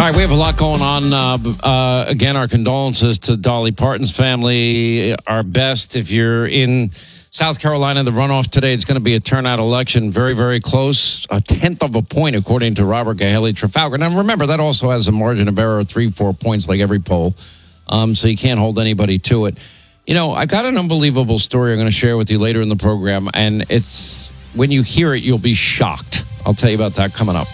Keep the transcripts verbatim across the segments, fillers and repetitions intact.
right, we have a lot going on. Uh, uh, again, our condolences to Dolly Parton's family. Our best if you're in South Carolina. The runoff today, it's going to be a turnout election. Very, very close. A tenth of a point, according to Robert Gahaley Trafalgar. Now, remember, that also has a margin of error of three, four points like every poll. Um, so you can't hold anybody to it. You know, I got an unbelievable story I'm going to share with you later in the program. And it's when you hear it, you'll be shocked. I'll tell you about that coming up.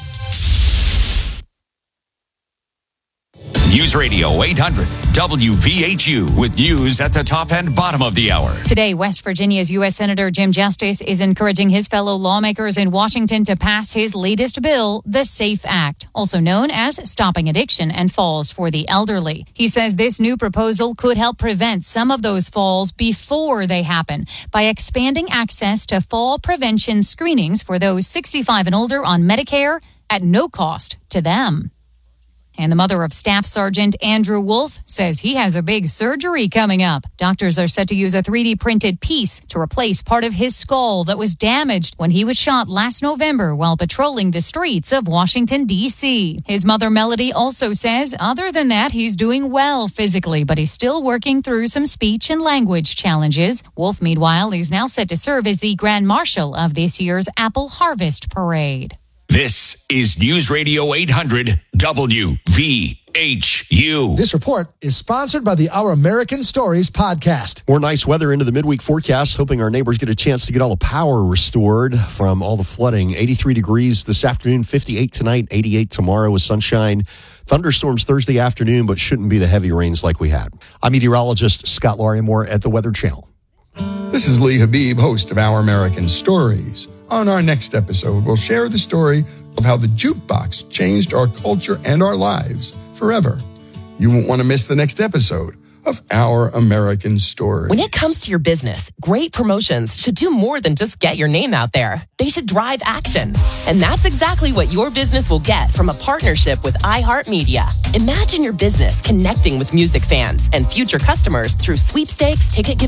News Radio eight hundred W V H U with news at the top and bottom of the hour. Today, West Virginia's U S Senator Jim Justice is encouraging his fellow lawmakers in Washington to pass his latest bill, the SAFE Act, also known as Stopping Addiction and Falls for the Elderly. He says this new proposal could help prevent some of those falls before they happen by expanding access to fall prevention screenings for those sixty-five and older on Medicare at no cost to them. And the mother of Staff Sergeant Andrew Wolf says he has a big surgery coming up. Doctors are set to use a three D printed piece to replace part of his skull that was damaged when he was shot last November while patrolling the streets of Washington, D C. His mother, Melody, also says other than that, he's doing well physically, but he's still working through some speech and language challenges. Wolf, meanwhile, is now set to serve as the Grand Marshal of this year's Apple Harvest Parade. This is News Radio eight hundred W V H U. This report is sponsored by the Our American Stories podcast. More nice weather into the midweek forecast, hoping our neighbors get a chance to get all the power restored from all the flooding. eighty-three degrees this afternoon, fifty-eight tonight, eighty-eight tomorrow with sunshine. Thunderstorms Thursday afternoon, but shouldn't be the heavy rains like we had. I'm meteorologist Scott Larimore at the Weather Channel. This is Lee Habib, host of Our American Stories. On our next episode, we'll share the story of how the jukebox changed our culture and our lives forever. You won't want to miss the next episode of Our American Stories. When it comes to your business, great promotions should do more than just get your name out there. They should drive action. And that's exactly what your business will get from a partnership with iHeartMedia. Imagine your business connecting with music fans and future customers through sweepstakes, ticket